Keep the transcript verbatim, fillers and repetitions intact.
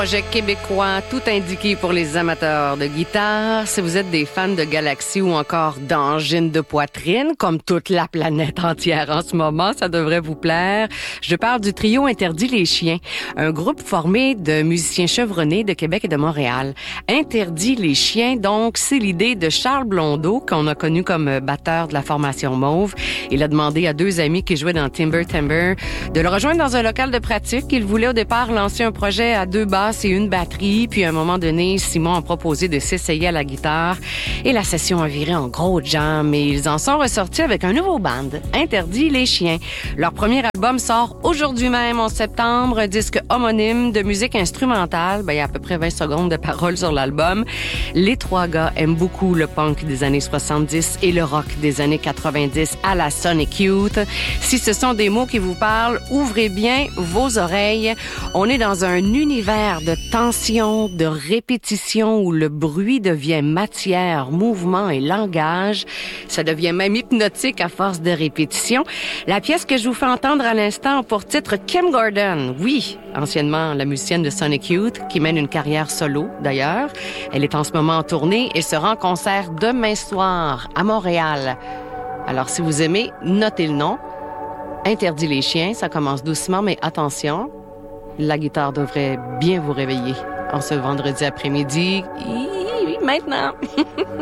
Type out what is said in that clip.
Projet québécois, tout indiqué pour les amateurs de guitare. Si vous êtes des fans de Galaxy ou encore d'angines de poitrine, comme toute la planète entière en ce moment, ça devrait vous plaire. Je parle du trio Interdit les chiens, un groupe formé de musiciens chevronnés de Québec et de Montréal. Interdit les chiens, donc, c'est l'idée de Charles Blondeau, qu'on a connu comme batteur de la formation Mauve. Il a demandé à deux amis qui jouaient dans Timber Timber de le rejoindre dans un local de pratique. Il voulait au départ lancer un projet à deux basses et une batterie, puis à un moment donné, Simon a proposé de s'essayer à la guitare et la session a viré en gros jam et ils en sont ressortis avec un nouveau band, Interdit les chiens. Leur premier album sort aujourd'hui même en septembre, un disque homonyme de musique instrumentale, ben, il y a à peu près vingt secondes de paroles sur l'album. Les trois gars aiment beaucoup le punk des années soixante-dix et le rock des années quatre-vingt-dix à la Sonic Youth. Si ce sont des mots qui vous parlent, ouvrez bien vos oreilles. On est dans un univers de tension, de répétition où le bruit devient matière, mouvement et langage. Ça devient même hypnotique à force de répétition. La pièce que je vous fais entendre à l'instant a pour titre Kim Gordon. Oui, anciennement la musicienne de Sonic Youth, qui mène une carrière solo d'ailleurs. Elle est en ce moment en tournée et sera en concert demain soir à Montréal. Alors si vous aimez, notez le nom. Interdit les chiens, ça commence doucement, mais attention, la guitare devrait bien vous réveiller en ce vendredi après-midi. Maintenant!